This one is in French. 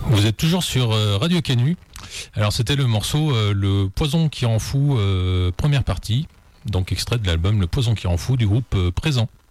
Vous êtes toujours sur Radio Canu. Alors c'était le morceau Le Poison qui en fout, première partie, donc extrait de l'album Le Poison qui en fout du groupe Présent.